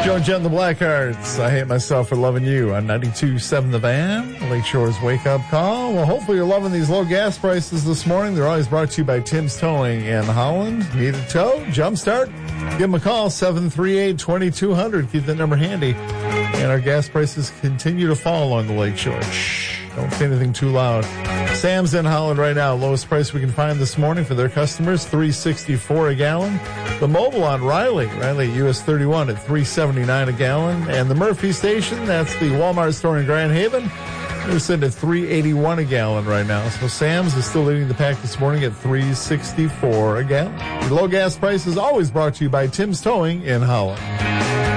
Joe and Jen, the Blackhearts. I hate myself for loving you on 92.7 The Van. Lakeshore's Wake Up Call. Well, hopefully you're loving these low gas prices this morning. They're always brought to you by Tim's Towing in Holland. Need a tow? Jumpstart? Give them a call, 738-2200. Keep that number handy. And our gas prices continue to fall along the lakeshore. Shh. Don't say anything too loud. Sam's in Holland right now. Lowest price we can find this morning for their customers, $3.64 a gallon. The Mobile on Riley US 31 at $3.79 a gallon. And the Murphy Station, that's the Walmart store in Grand Haven, they're sitting at $3.81 a gallon right now. So Sam's is still leading the pack this morning at $3.64 a gallon. The low gas price is always brought to you by Tim's Towing in Holland.